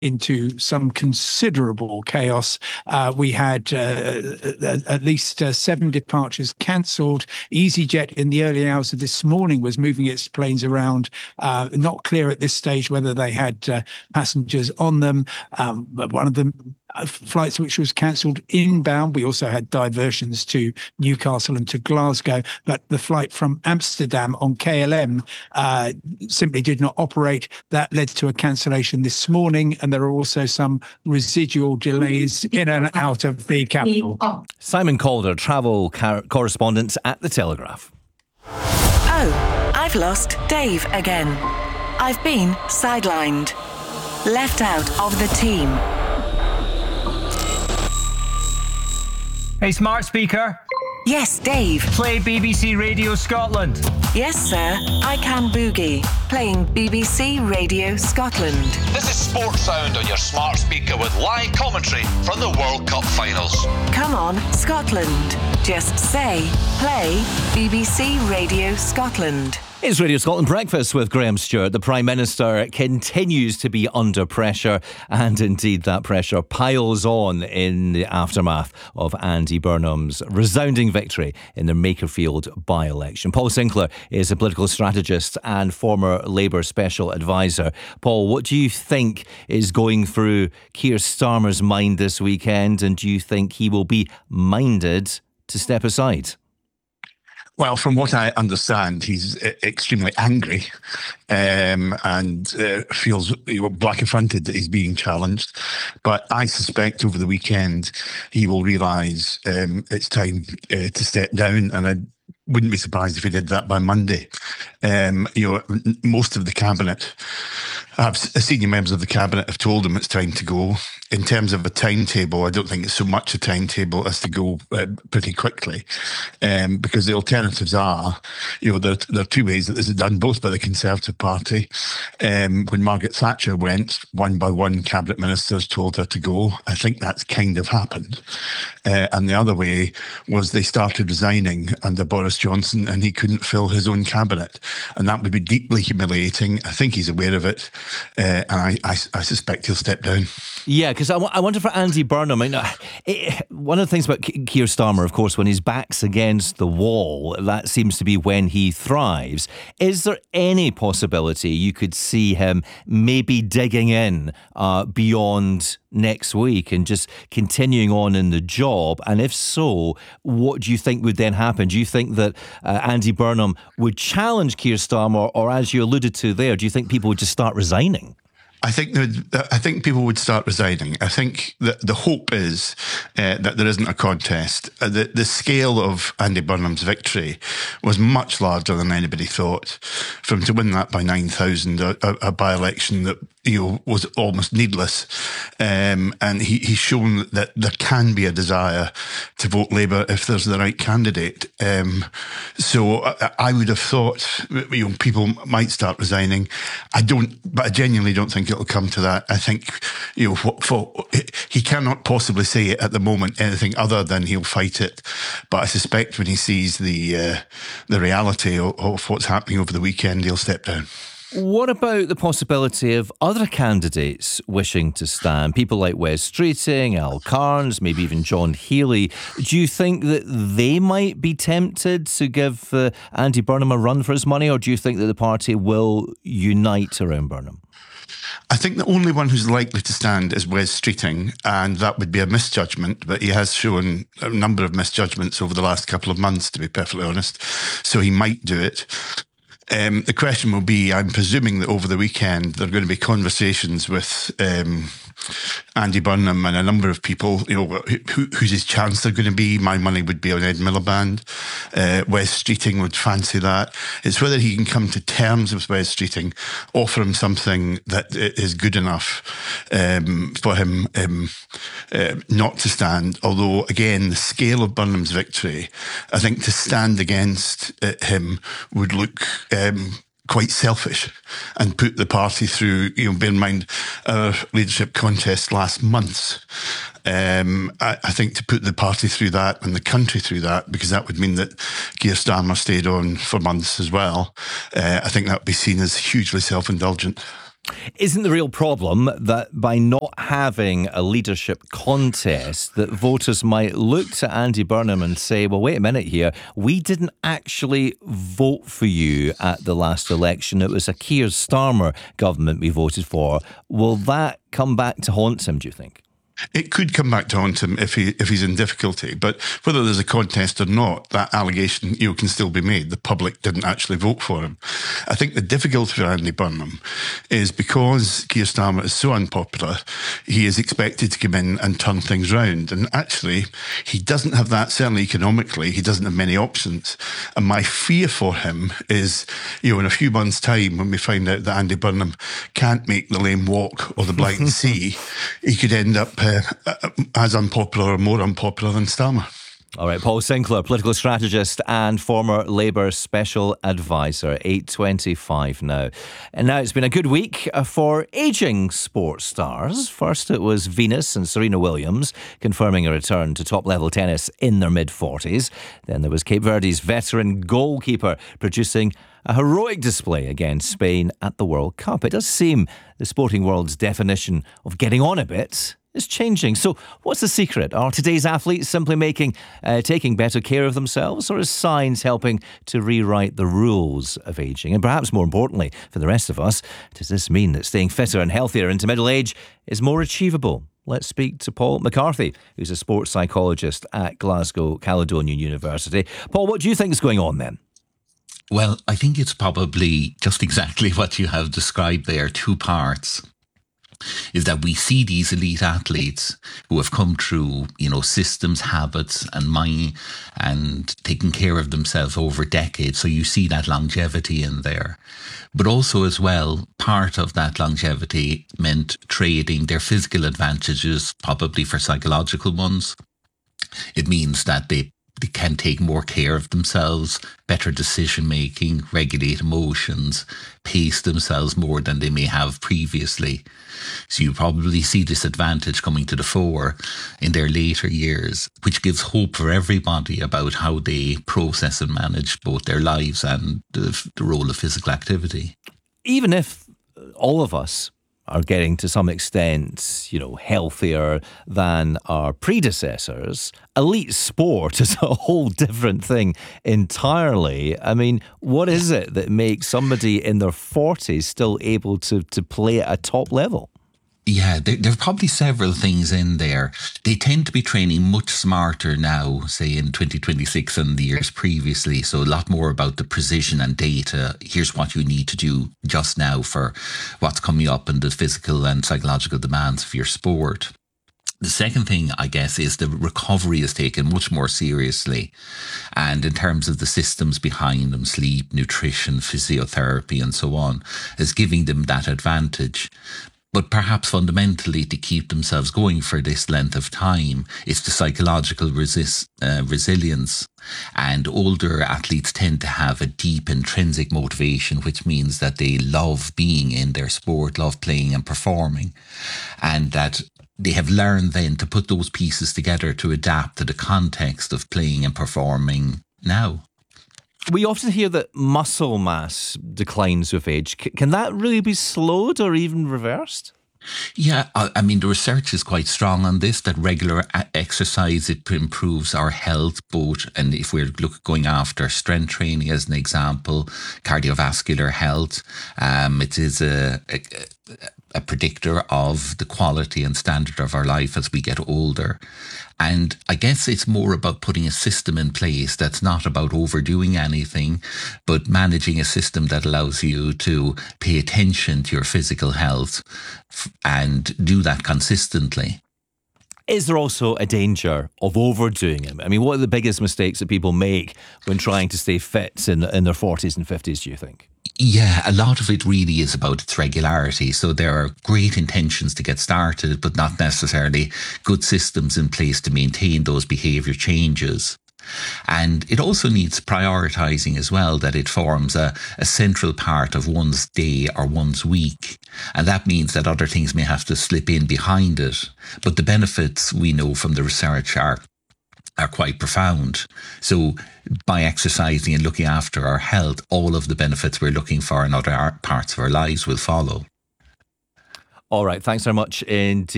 into some considerable chaos. We had at least 7 departures cancelled. EasyJet in the early hours of this morning was moving its planes around. Not clear at this stage whether they had passengers on them. But one of them flights which was cancelled inbound. We also had diversions to Newcastle and to Glasgow, but the flight from Amsterdam on KLM simply did not operate. That led to a cancellation this morning, and there are also some residual delays in and out of the capital. Simon Calder, travel correspondent at The Telegraph. Oh, I've lost Dave again. I've been sidelined, left out of the team. Hey, smart speaker. Yes, Dave. Play BBC Radio Scotland. Yes, sir. I can boogie. Playing BBC Radio Scotland. This is Sports Sound on your smart speaker with live commentary from the World Cup finals. Come on, Scotland. Just say, play BBC Radio Scotland. It's Radio Scotland Breakfast with Graham Stewart. The Prime Minister continues to be under pressure, and indeed that pressure piles on in the aftermath of Andy Burnham's resounding victory in the Makerfield by-election. Paul Sinclair is a political strategist and former Labour Special Advisor. Paul, what do you think is going through Keir Starmer's mind this weekend, and do you think he will be minded to step aside? Well, from what I understand, he's extremely angry and feels black-affronted that he's being challenged. But I suspect over the weekend he will realise it's time to step down, and I wouldn't be surprised if he did that by Monday. Most of the cabinet, senior members of the cabinet have told him it's time to go. In terms of a timetable, I don't think it's so much a timetable as to go pretty quickly, because the alternatives are, there are 2 ways that this is done, both by the Conservative Party. When Margaret Thatcher went, one by one cabinet ministers told her to go. I think that's kind of happened. And the other way was they started resigning under Boris Johnson, and he couldn't fill his own cabinet. And that would be deeply humiliating. I think he's aware of it, and I suspect he'll step down. Yeah, because I wonder for Andy Burnham, one of the things about Keir Starmer, of course, when his back's against the wall, that seems to be when he thrives. Is there any possibility you could see him maybe digging in beyond next week and just continuing on in the job? And if so, what do you think would then happen? Do you think that Andy Burnham would challenge Keir Starmer, or as you alluded to there, do you think people would just start resigning? I think people would start resigning. I think that the hope is that there isn't a contest. The scale of Andy Burnham's victory was much larger than anybody thought. For him to win that by 9,000, a by-election that was almost needless, and he's shown that there can be a desire to vote Labour if there's the right candidate. So I would have thought people might start resigning. But I genuinely don't think it'll come to that. I think he cannot possibly say at the moment anything other than he'll fight it. But I suspect when he sees the reality of what's happening over the weekend, he'll step down. What about the possibility of other candidates wishing to stand? People like Wes Streeting, Al Cairns, maybe even John Healey. Do you think that they might be tempted to give Andy Burnham a run for his money, or do you think that the party will unite around Burnham? I think the only one who's likely to stand is Wes Streeting, and that would be a misjudgment, but he has shown a number of misjudgments over the last couple of months, to be perfectly honest, so he might do it. The question will be, I'm presuming that over the weekend there are going to be conversations with Andy Burnham and a number of people, who's his chancellor going to be. My money would be on Ed Miliband. Wes Streeting would fancy that. It's whether he can come to terms with Wes Streeting, offer him something that is good enough for him not to stand. Although, again, the scale of Burnham's victory, I think to stand against him would look quite selfish and put the party through, bear in mind our leadership contest last month. I think to put the party through that and the country through that, because that would mean that Keir Starmer stayed on for months as well, I think that would be seen as hugely self-indulgent. Isn't the real problem that by not having a leadership contest, that voters might look to Andy Burnham and say, well, wait a minute here, we didn't actually vote for you at the last election. It was a Keir Starmer government we voted for. Will that come back to haunt him, do you think? It could come back to haunt him if he's in difficulty. But whether there's a contest or not, that allegation can still be made. The public didn't actually vote for him. I think the difficulty for Andy Burnham is because Keir Starmer is so unpopular, he is expected to come in and turn things round. And actually, he doesn't have that. Certainly economically, he doesn't have many options. And my fear for him is, in a few months' time, when we find out that Andy Burnham can't make the lame walk or the blind see, he could end up as unpopular or more unpopular than Starmer. All right, Paul Sinclair, political strategist and former Labour special advisor, 8:25 now. And now it's been a good week for ageing sports stars. First it was Venus and Serena Williams confirming a return to top-level tennis in their mid-40s. Then there was Cape Verde's veteran goalkeeper producing a heroic display against Spain at the World Cup. It does seem the sporting world's definition of getting on a bit is changing. So what's the secret? Are today's athletes simply taking better care of themselves, or is science helping to rewrite the rules of ageing? And perhaps more importantly, for the rest of us, does this mean that staying fitter and healthier into middle age is more achievable? Let's speak to Paul McCarthy, who's a sports psychologist at Glasgow Caledonian University. Paul, what do you think is going on then? Well, I think it's probably just exactly what you have described there, two parts. Is that we see these elite athletes who have come through, systems, habits and money and taken care of themselves over decades. So you see that longevity in there. But also as well, part of that longevity meant trading their physical advantages, probably for psychological ones. It means that they can take more care of themselves, better decision making, regulate emotions, pace themselves more than they may have previously. So you probably see this advantage coming to the fore in their later years, which gives hope for everybody about how they process and manage both their lives and the role of physical activity. Even if all of us are getting to some extent, healthier than our predecessors, elite sport is a whole different thing entirely. I mean, what is it that makes somebody in their 40s still able to play at a top level? Yeah, there are probably several things in there. They tend to be training much smarter now, say in 2026 than the years previously. So a lot more about the precision and data. Here's what you need to do just now for what's coming up and the physical and psychological demands of your sport. The second thing, I guess, is the recovery is taken much more seriously. And in terms of the systems behind them, sleep, nutrition, physiotherapy, and so on, is giving them that advantage. But perhaps fundamentally, to keep themselves going for this length of time, it's the psychological resilience. And older athletes tend to have a deep intrinsic motivation, which means that they love being in their sport, love playing and performing. And that they have learned then to put those pieces together to adapt to the context of playing and performing now. We often hear that muscle mass declines with age. Can that really be slowed or even reversed? Yeah, I mean, the research is quite strong on this, that regular exercise, it improves our health, both, and if we're going after strength training as an example, cardiovascular health, it is a predictor of the quality and standard of our life as we get older. And I guess it's more about putting a system in place that's not about overdoing anything, but managing a system that allows you to pay attention to your physical health and do that consistently. Is there also a danger of overdoing it? I mean, what are the biggest mistakes that people make when trying to stay fit in their 40s and 50s, do you think? Yeah, a lot of it really is about its regularity. So there are great intentions to get started, but not necessarily good systems in place to maintain those behaviour changes. And it also needs prioritising as well, that it forms a central part of one's day or one's week. And that means that other things may have to slip in behind it. But the benefits we know from the research are quite profound. So by exercising and looking after our health, all of the benefits we're looking for in other parts of our lives will follow. All right, thanks very much indeed.